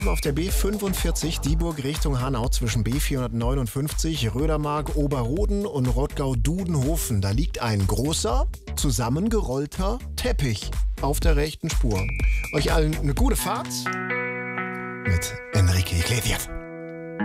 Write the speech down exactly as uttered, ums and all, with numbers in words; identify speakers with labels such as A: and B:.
A: Auf der B fünfundvierzig Dieburg Richtung Hanau zwischen B vierhundertneunundfünfzig, Rödermark, Oberroden und Rottgau-Dudenhofen. Da liegt ein großer, zusammengerollter Teppich auf der rechten Spur. Euch allen eine gute Fahrt mit Enrique Iglesias.